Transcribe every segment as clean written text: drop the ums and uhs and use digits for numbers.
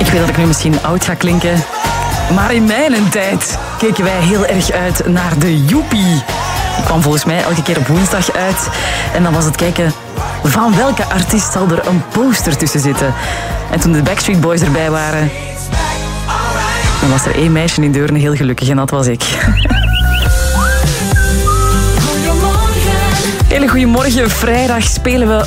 Ik weet dat ik nu misschien oud ga klinken, maar in mijn tijd keken wij heel erg uit naar de Joepie. Die kwam volgens mij elke keer op woensdag uit. En dan was het kijken van welke artiest zal er een poster tussen zitten. En toen de Backstreet Boys erbij waren, dan was er één meisje in Deurne heel gelukkig en dat was ik. Hele goedemorgen. Vrijdag spelen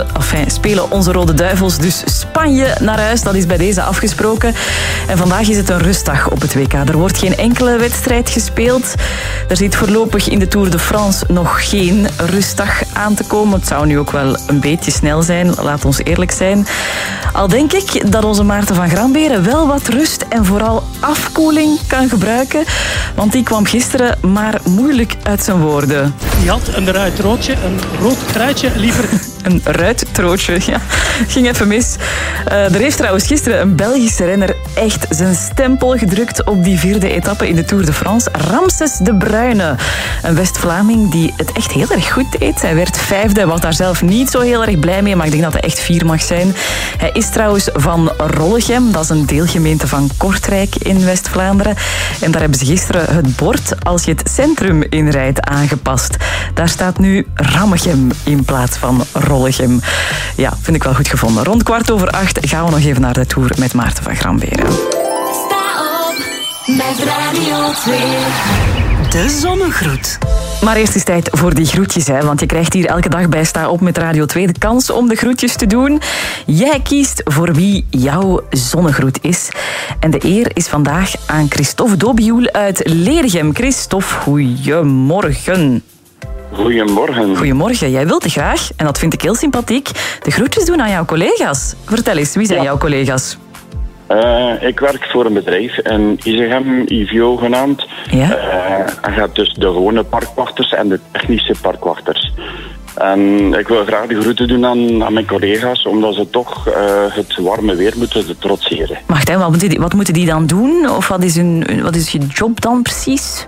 onze Rode Duivels dus Spanje naar huis. Dat is bij deze afgesproken. En vandaag is het een rustdag op het WK. Er wordt geen enkele wedstrijd gespeeld. Er zit voorlopig in de Tour de France nog geen rustdag aan te komen. Het zou nu ook wel een beetje snel zijn, laat ons eerlijk zijn. Al denk ik dat onze Maarten van Gramberen wel wat rust en vooral afkoeling kan gebruiken. Want die kwam gisteren maar moeilijk uit zijn woorden. Die had een ruitroodje, een rood truitje liever. Een ruittrootje, ja. Ging even mis. Er heeft trouwens gisteren een Belgische renner echt zijn stempel gedrukt op die 4e etappe in de Tour de France. Ramses de Bruyne. Een West-Vlaming die het echt heel erg goed deed. Hij werd 5e, hij was daar zelf niet zo heel erg blij mee, maar ik denk dat hij echt 4 mag zijn. Hij is trouwens van Rollegem, dat is een deelgemeente van Kortrijk in West-Vlaanderen. En daar hebben ze gisteren het bord als je het centrum inrijdt aangepast. Daar staat nu Rammegem in plaats van Rollegem. Ja, vind ik wel goed gevonden. Rond 7:15 gaan we nog even naar de Tour met Maarten van Gramberen. Sta op met Radio 2. De zonnegroet. Maar eerst is tijd voor die groetjes, hè, want je krijgt hier elke dag bij Sta op met Radio 2 de kans om de groetjes te doen. Jij kiest voor wie jouw zonnegroet is. En de eer is vandaag aan Christophe Dobioul uit Leergem. Christophe, goeiemorgen. Goedemorgen. Goedemorgen. Jij wilt graag, en dat vind ik heel sympathiek, de groetjes doen aan jouw collega's. Vertel eens, wie zijn jouw collega's? Ik werk voor een bedrijf in Isegem, IVO genaamd. Ja? En gaat dus de gewone parkwachters en de technische parkwachters. En ik wil graag de groeten doen aan mijn collega's, omdat ze toch het warme weer moeten trotseren. Wacht, hè, wat moeten die dan doen? Of wat is je job dan precies?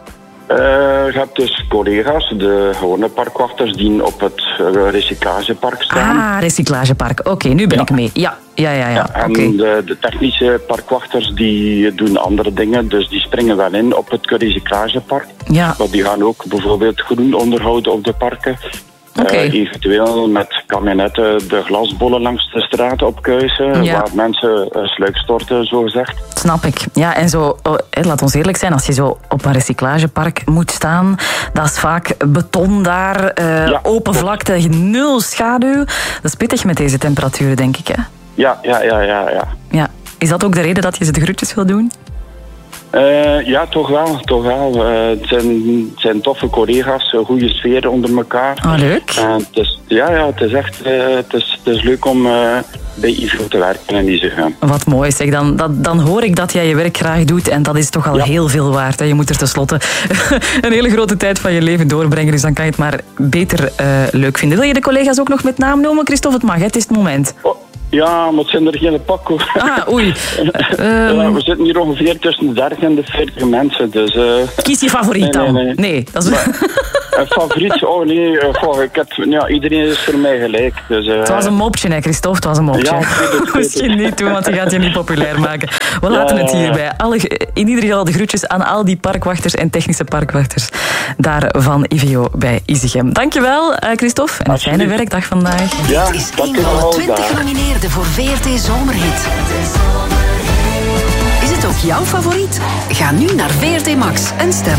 Je hebt dus collega's, de gewone parkwachters, die op het recyclagepark staan. Ah, recyclagepark. Oké, nu ben ik mee. Ja. En okay. de technische parkwachters die doen andere dingen, dus die springen wel in op het recyclagepark. Ja. Maar die gaan ook bijvoorbeeld groen onderhouden op de parken. Okay. Eventueel met kamionetten de glasbollen langs de straat opkuisen, waar mensen sluik storten, zo gezegd. Snap ik. Ja, en zo, laat ons eerlijk zijn, als je zo op een recyclagepark moet staan, dat is vaak beton daar, open vlakte, 0 schaduw. Dat is pittig met deze temperaturen, denk ik, hè? Ja. Is dat ook de reden dat je ze de groetjes wil doen? Ja, toch wel. Het zijn toffe collega's, een goede sfeer onder elkaar. Ah, leuk. Het is echt het is leuk om bij IVO te werken en Isegem. Wat mooi zeg. Dan hoor ik dat jij je werk graag doet en dat is toch al heel veel waard. Hè? Je moet er tenslotte een hele grote tijd van je leven doorbrengen, dus dan kan je het maar beter leuk vinden. Wil je de collega's ook nog met naam noemen, Christophe? Het mag, hè? Het is het moment. Ja, maar het zijn er geen pak hoor. Ah, oei. We zitten hier ongeveer tussen de 30 en de 40 mensen. Dus, kies je favoriet dan? Nee, dat is... Een favoriet? Oh nee, iedereen is voor mij gelijk. Dus, het was een mopje, hè, Christophe? Het was een mopje. Ja, misschien niet doen, want die gaat je niet populair maken. We laten het hierbij. In ieder geval de groetjes aan al die parkwachters en technische parkwachters daar van IVO bij Isegem. Dankjewel, Christophe. En een fijne werkdag vandaag. Dit is een van de 20 genomineerden voor VRT Zomerhit. Is het ook jouw favoriet? Ga nu naar VRT Max en stem